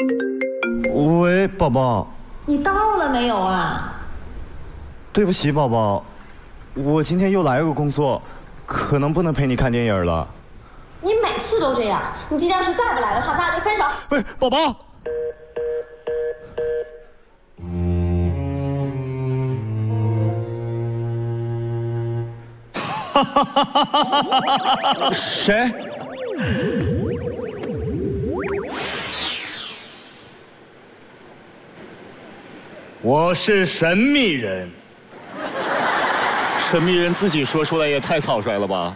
喂，宝宝， 你到了没有啊？ 对不起，宝宝，我今天又来个工作，可能不能陪你看电影了。 你每次都这样，你今天要是再不来的话，咱俩就分手。 不是，宝宝。谁？ 我是神秘人。 神秘人自己说出来也太草率了吧？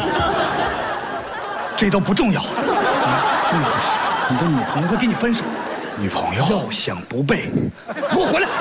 这都不重要，重要的是你的女朋友会跟你分手。 女朋友要想不背，给我回来！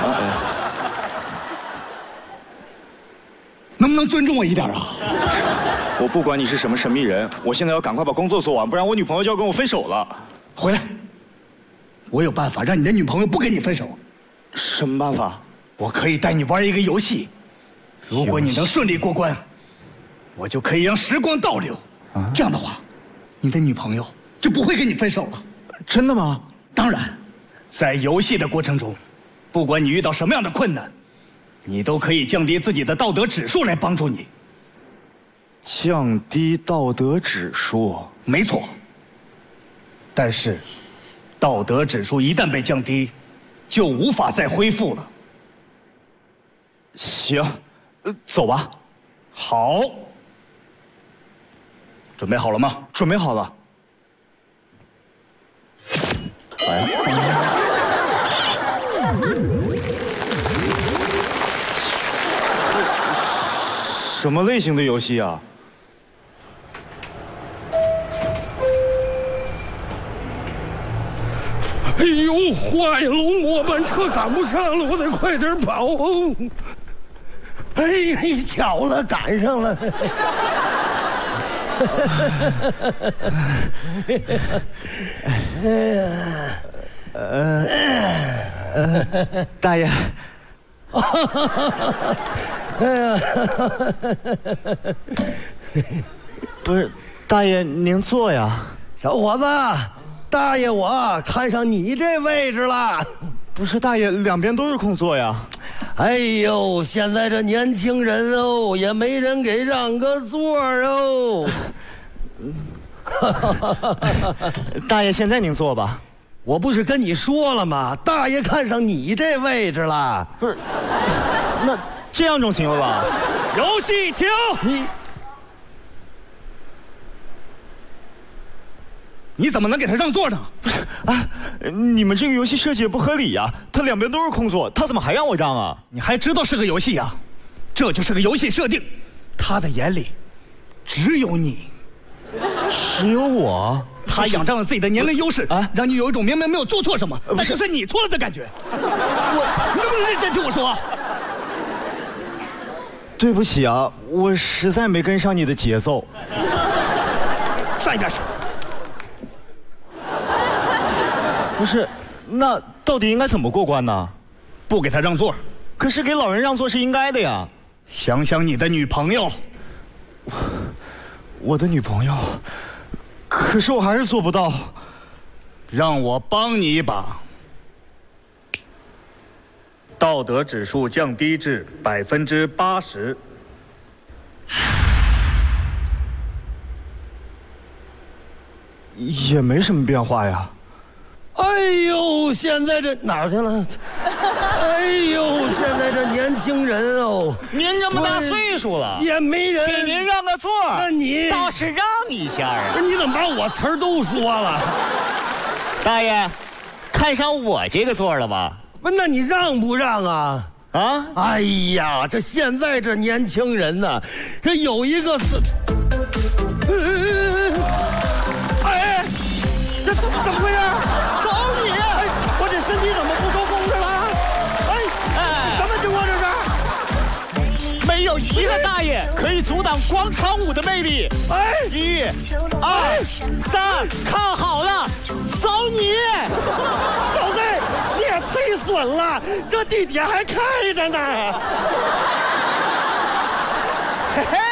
能不能尊重我一点啊？ 我不管你是什么神秘人，我现在要赶快把工作做完，不然我女朋友就要跟我分手了。 回来！我有办法让你的女朋友不跟你分手。 什么办法？ 我可以带你玩一个游戏，如果你能顺利过关，我就可以让时光倒流。这样的话，你的女朋友就不会跟你分手了。 真的吗？ 当然，在游戏的过程中，不管你遇到什么样的困难，你都可以降低自己的道德指数来帮助你。 降低道德指数？ 没错。但是，道德指数一旦被降低，就无法再恢复了。 行，走吧。 好。准备好了吗？ 准备好了。什么类型的游戏啊？ 哎呦，坏了！末班车赶不上了，我得快点跑。哎，巧了，赶上了。 大爷。不是，大爷您坐呀。 小伙子，大爷我看上你这位置了。 不是，大爷两边都是空座呀。 哎呦，现在这年轻人哦，也没人给让个座哦。 大爷，现在您坐吧。 我不是跟你说了吗？大爷看上你这位置了。 不是，那这样总行了吧？ 游戏停！你怎么能给他让座呢？ 啊，你们这个游戏设计也不合理呀！他两边都是空座，他怎么还让我让啊？ 你还知道是个游戏呀？这就是个游戏设定，他的眼里只有你， 只有我。 他仰仗了自己的年龄优势啊，让你有一种明明没有做错什么，但是你错了的感觉。你能不能认真听我说？ 对不起啊，我实在没跟上你的节奏。 上一边去。 不是，那到底应该怎么过关呢？ 不给他让座。 可是给老人让座是应该的呀。 想想你的女朋友。 我的女朋友，可是我还是做不到。 让我帮你一把。道德指数降低至80%。 也没什么变化呀。 哎呦，现在这哪儿去了？哎呦，现在这年轻人哦， 您这么大岁数了， 也没人给您让个座。 那你倒是让一下啊！ 你怎么把我词儿都说了？ 大爷，看上我这个座了吧？ 不，那你让不让啊？ 啊！ 哎呀，这现在这年轻人呢，这有一个是，哎，这怎么回事？找你！哎，我这身体怎么不受控制了？哎，什么情况这是？ 没有一个大爷可以阻挡广场舞的魅力。 哎 ，1、2、3，看好了，走你！ 小子，你也忒损了，这地铁还开着呢。 嘿嘿。